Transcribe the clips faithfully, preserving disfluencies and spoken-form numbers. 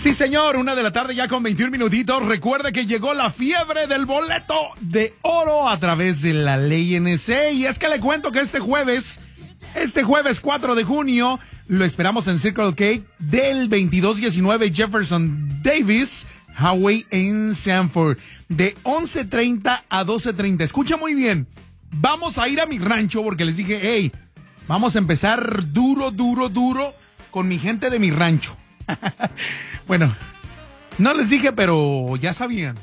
Sí, señor, una de la tarde ya con veintiún minutitos. Recuerde que llegó la fiebre del boleto de oro a través de la ley N C. Y es que le cuento que este jueves, este jueves cuatro de junio, lo esperamos en Circle K del veintidós diecinueve Jefferson Davis Highway en Sanford, de once treinta a doce treinta. Escucha muy bien, vamos a ir a mi rancho porque les dije, hey, vamos a empezar duro, duro, duro con mi gente de mi rancho. Bueno, no les dije, pero ya sabían.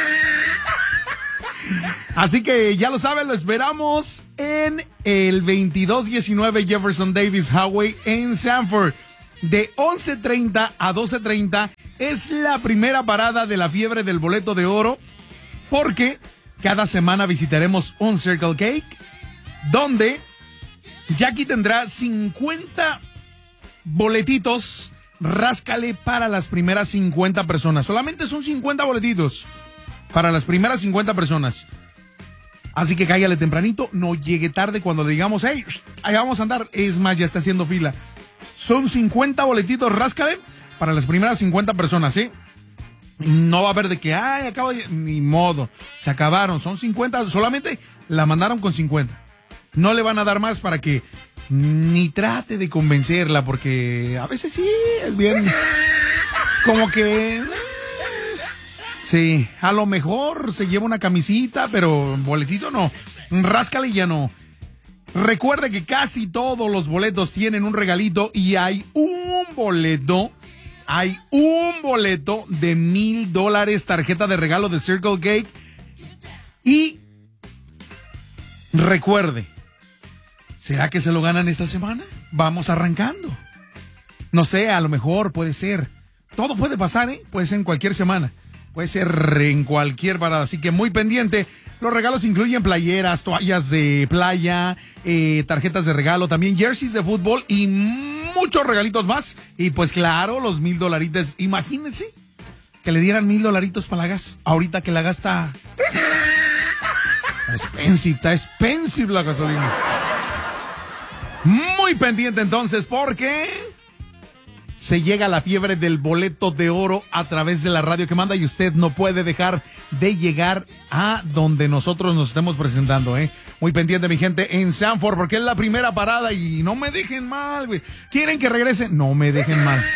Así que ya lo saben, lo esperamos en el veintidós diecinueve Jefferson Davis Highway en Sanford. De once treinta a doce treinta es la primera parada de la fiebre del boleto de oro, porque cada semana visitaremos un Circle K, donde Jackie tendrá cincuenta boletitos. Ráscale para las primeras cincuenta personas. Solamente son cincuenta boletitos para las primeras cincuenta personas. Así que cállale tempranito, no llegue tarde cuando le digamos, hey, ahí vamos a andar. Es más, ya está haciendo fila. Son cincuenta boletitos, ráscale para las primeras cincuenta personas, ¿sí? No va a haber de que, ay, acabo de... Ni modo, se acabaron, son cincuenta, solamente la mandaron con cincuenta. No le van a dar más para que ni trate de convencerla, porque a veces sí, es bien, como que, sí, a lo mejor se lleva una camisita, pero boletito no, ráscale y ya no. Recuerde que casi todos los boletos tienen un regalito y hay un boleto, hay un boleto de mil dólares, tarjeta de regalo de Circle K. Y recuerde, ¿será que se lo ganan esta semana? Vamos arrancando. No sé, a lo mejor puede ser. Todo puede pasar, ¿eh? Puede ser en cualquier semana. Puede ser en cualquier parada. Así que muy pendiente. Los regalos incluyen playeras, toallas de playa, eh, tarjetas de regalo, también jerseys de fútbol y muchos regalitos más. Y pues claro, los mil dolaritos. Imagínense que le dieran mil dolaritos para la gas. Ahorita que la gas está... Está expensive, está expensive la gasolina. Muy pendiente entonces, porque se llega la fiebre del boleto de oro a través de la radio que manda y usted no puede dejar de llegar a donde nosotros nos estemos presentando, ¿eh? Muy pendiente, mi gente, en Sanford, porque es la primera parada y no me dejen mal, güey. ¿Quieren que regrese? No me dejen mal.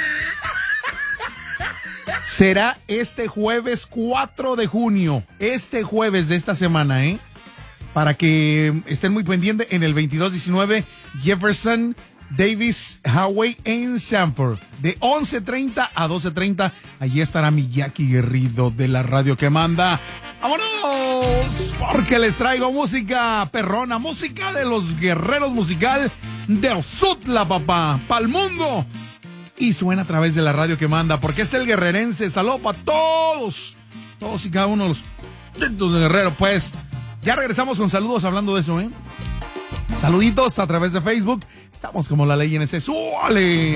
Será este jueves cuatro de junio, este jueves de esta semana, ¿eh? Para que estén muy pendientes en el veintidós diecinueve Jefferson Davis Highway en Sanford, de once treinta a doce treinta. Allí estará mi Jackie Guerrido de la radio que manda. ¡Vámonos! Porque les traigo música perrona, música de los guerreros musical de Ozutla, papá, pa'l mundo. Y suena a través de la radio que manda, porque es el guerrerense. Saludos para todos, todos y cada uno de los de Guerrero, pues. Ya regresamos con saludos hablando de eso, ¿eh? Saluditos a través de Facebook. Estamos como la ley N C. ¡Súale!